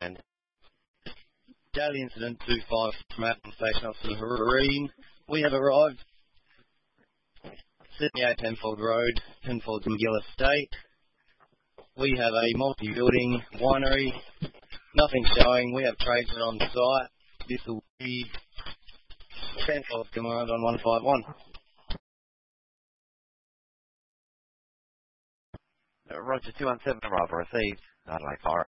And daily incident 25 from Athens Station Officer Marine. We have arrived. Sydney 8 Penfold Road, Penfold's McGill Estate. We have a multi-building winery. Nothing showing. We have tradesmen on site. This will be Penfold's command on 151. Roger 217, arrival received. Adelaide Fire.